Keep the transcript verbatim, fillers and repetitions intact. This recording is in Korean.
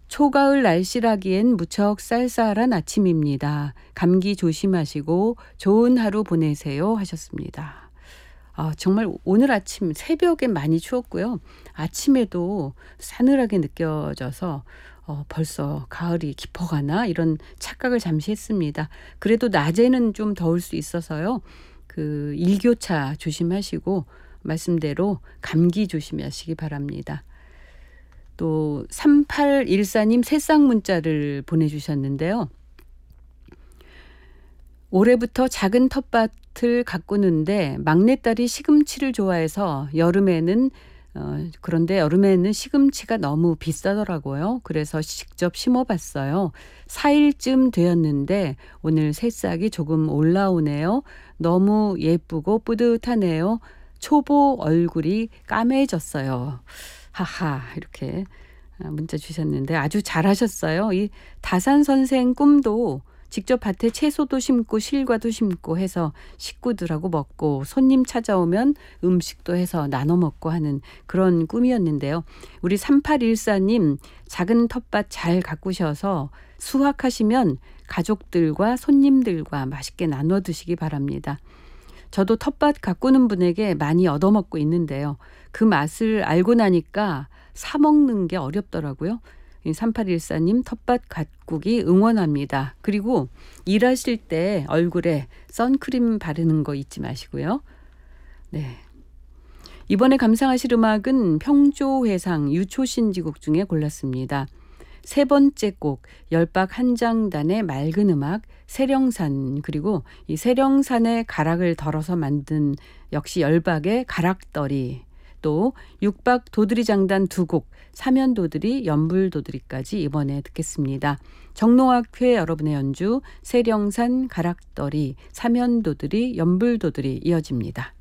초가을 날씨라기엔 무척 쌀쌀한 아침입니다. 감기 조심하시고 좋은 하루 보내세요 하셨습니다. 아, 정말 오늘 아침 새벽에 많이 추웠고요. 아침에도 싸늘하게 느껴져서 어, 벌써 가을이 깊어가나 이런 착각을 잠시 했습니다. 그래도 낮에는 좀 더울 수 있어서요. 그 일교차 조심하시고 말씀대로 감기 조심하시기 바랍니다. 또 삼팔일사님 새싹 문자를 보내주셨는데요. 올해부터 작은 텃밭을 가꾸는데 막내딸이 시금치를 좋아해서 여름에는 어, 그런데 여름에는 시금치가 너무 비싸더라고요. 그래서 직접 심어봤어요. 사 일쯤 되었는데 오늘 새싹이 조금 올라오네요. 너무 예쁘고 뿌듯하네요. 초보 얼굴이 까매졌어요. 하하, 이렇게 문자 주셨는데 아주 잘하셨어요. 이 다산 선생 꿈도 직접 밭에 채소도 심고 실과도 심고 해서 식구들하고 먹고 손님 찾아오면 음식도 해서 나눠 먹고 하는 그런 꿈이었는데요. 우리 삼팔일사님 작은 텃밭 잘 가꾸셔서 수확하시면 가족들과 손님들과 맛있게 나눠 드시기 바랍니다. 저도 텃밭 가꾸는 분에게 많이 얻어먹고 있는데요. 그 맛을 알고 나니까 사 먹는 게 어렵더라고요. 삼팔일사님 텃밭 가꾸기 응원합니다. 그리고 일하실 때 얼굴에 선크림 바르는 거 잊지 마시고요. 네. 이번에 감상하실 음악은 평조회상 유초신지곡 중에 골랐습니다. 세 번째 곡 열박 한장단의 맑은 음악 세령산, 그리고 이 세령산의 가락을 덜어서 만든 역시 열박의 가락떨이, 또 육박 도드리장단 두 곡 사면도드리 연불도드리까지 이번에 듣겠습니다. 정농학회 여러분의 연주 세령산 가락떨이 사면도드리 연불도드리 이어집니다.